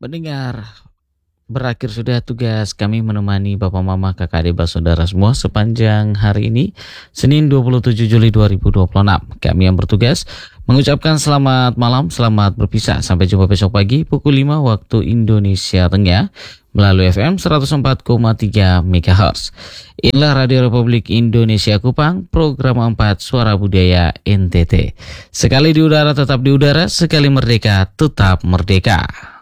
Pendengar, berakhir sudah tugas kami menemani Bapak Mama Kakak adik saudara semua sepanjang hari ini, Senin 27 Juli 2026. Kami yang bertugas mengucapkan selamat malam, selamat berpisah. Sampai jumpa besok pagi pukul 5 waktu Indonesia Tengah melalui FM 104,3 MHz. Inilah Radio Republik Indonesia Kupang, program 4 Suara Budaya NTT. Sekali di udara tetap di udara, sekali merdeka tetap merdeka.